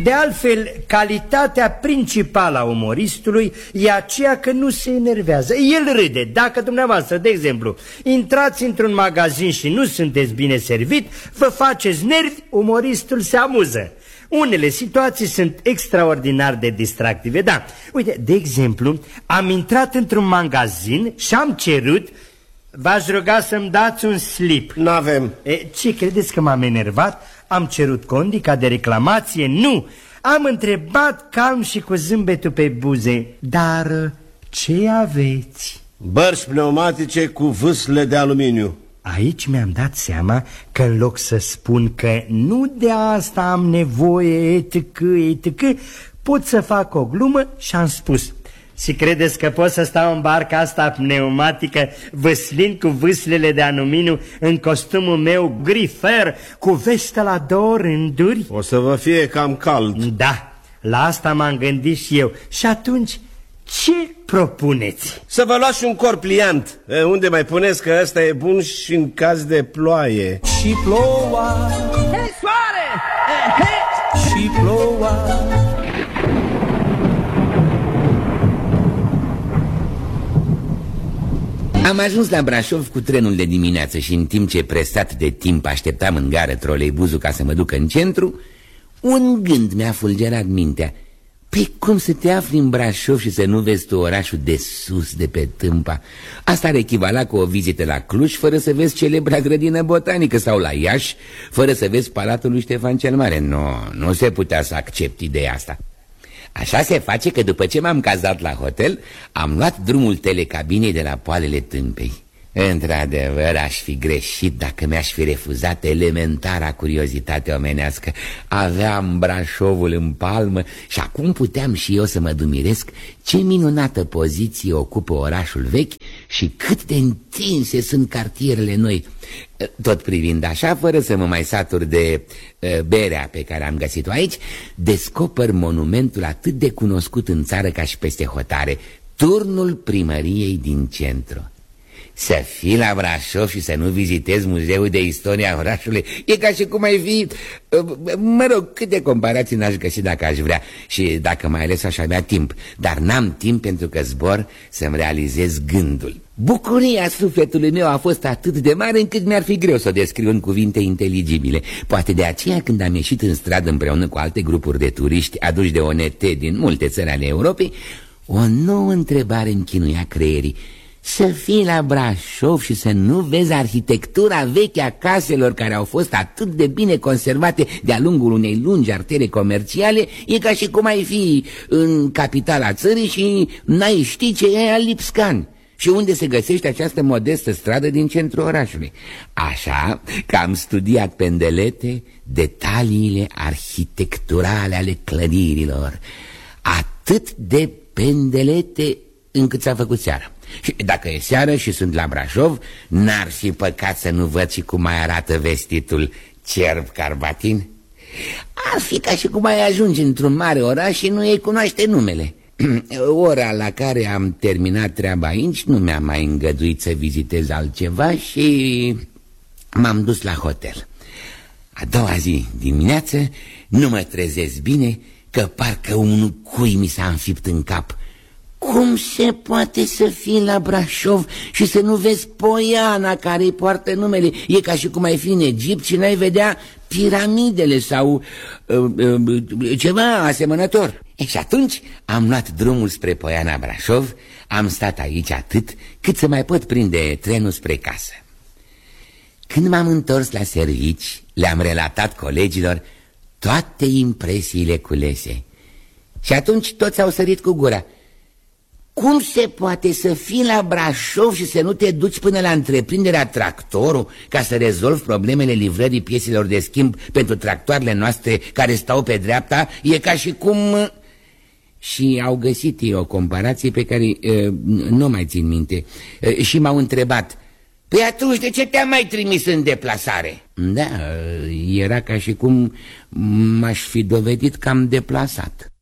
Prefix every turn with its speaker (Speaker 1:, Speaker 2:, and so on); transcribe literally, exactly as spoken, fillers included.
Speaker 1: De altfel, calitatea principală a umoristului e aceea că nu se enervează. El râde. Dacă dumneavoastră, de exemplu, intrați într-un magazin și nu sunteți bine servit, vă faceți nervi, umoristul se amuză. Unele situații sunt extraordinar de distractive, da. Uite, de exemplu, am intrat într-un magazin și am cerut: v-aș ruga să-mi dați un slip.
Speaker 2: N-avem.
Speaker 1: E, ce credeți că m-am enervat? Am cerut condica de reclamație? Nu. Am întrebat calm și cu zâmbetul pe buze: dar ce aveți?
Speaker 2: Bărți pneumatice cu vâsle de aluminiu.
Speaker 1: Aici mi-am dat seama că în loc să spun că nu de asta am nevoie, etc, etc, pot să fac o glumă și am spus: și credeți că pot să stau în barca asta pneumatică vâslind cu vâslele de aluminiu în costumul meu grifer, cu vestă la două rânduri?
Speaker 2: O să vă fie cam cald.
Speaker 1: Da, la asta m-am gândit și eu. Și atunci, ce propuneți?
Speaker 2: Să vă luați un corp pliant. E, unde mai puneți că ăsta e bun și în caz de ploaie.
Speaker 3: Și ploua. Hei, soare! Hei! Și ploua.
Speaker 4: Am ajuns la Brașov cu trenul de dimineață și în timp ce presat de timp așteptam în gară troleibuzul ca să mă duc în centru, un gând mi-a fulgerat mintea. Păi cum să te afli în Brașov și să nu vezi tu orașul de sus, de pe Tâmpa? Asta ar echivala cu o vizită la Cluj fără să vezi celebra grădină botanică, sau la Iași fără să vezi Palatul lui Ștefan cel Mare. Nu, nu se putea să accept ideea asta. Așa se face că după ce m-am cazat la hotel, am luat drumul telecabinei de la poalele Tâmpei. Într-adevăr, aș fi greșit dacă mi-aș fi refuzat elementara curiozitate omenească. Aveam Brașovul în palmă și acum puteam și eu să mă dumiresc ce minunată poziție ocupă orașul vechi și cât de întinse sunt cartierele noi. Tot privind așa, fără să mă mai satur de uh, berea pe care am găsit-o aici, descoper monumentul atât de cunoscut în țară ca și peste hotare, turnul primăriei din centru. Să fii la Brașov și să nu vizitezi muzeul de istoria orașului e ca și cum ai fi... Mă rog, câte comparații n-aș găsi dacă aș vrea și dacă mai ales aș avea timp. Dar n-am timp pentru că zbor să-mi realizez gândul. Bucuria sufletului meu a fost atât de mare încât mi-ar fi greu să o descriu în cuvinte inteligibile. Poate de aceea, când am ieșit în stradă împreună cu alte grupuri de turiști aduși de O N T din multe țări ale Europei, o nouă întrebare îmi chinuia creierii. Să fii la Brașov și să nu vezi arhitectura veche a caselor care au fost atât de bine conservate de-a lungul unei lungi artere comerciale, e ca și cum ai fi în capitala țării și n-ai ști ce e al Lipscan și unde se găsește această modestă stradă din centrul orașului. Așa că am studiat pe îndelete detaliile arhitecturale ale clădirilor, atât de pendelete încât s-a făcut seara. Și dacă e seară și sunt la Brașov, n-ar fi păcat să nu văd și cum mai arată vestitul cerb carbatin. Ar fi ca și cum ai ajunge într-un mare oraș și nu îi cunoaște numele. Ora la care am terminat treaba aici nu mi-a mai îngăduit să vizitez altceva și m-am dus la hotel. A doua zi dimineață nu mă trezesc bine, că parcă un cui mi s-a înfipt în cap. Cum se poate să fii la Brașov și să nu vezi Poiana care îi poartă numele? E ca și cum ai fi în Egipt și n-ai vedea piramidele sau uh, uh, ceva asemănător. E, și atunci am luat drumul spre Poiana Brașov, am stat aici atât cât să mai pot prinde trenul spre casă. Când m-am întors la servici, le-am relatat colegilor toate impresiile culese. Și atunci toți au sărit cu gura. Cum se poate să fii la Brașov și să nu te duci până la întreprinderea Tractorul ca să rezolvi problemele livrării pieselor de schimb pentru tractoarele noastre care stau pe dreapta? E ca și cum... Și au găsit ei o comparație pe care uh, nu mai țin minte uh, și m-au întrebat: păi atunci de ce te-am mai trimis în deplasare? Da, uh, era ca și cum m-aș fi dovedit că am deplasat.